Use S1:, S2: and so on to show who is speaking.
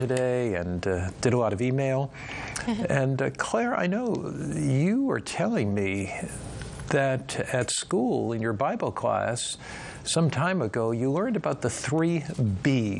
S1: today and did a lot of email. And Claire, I know you were telling me that at school in your Bible class some time ago you learned about the 3 B's.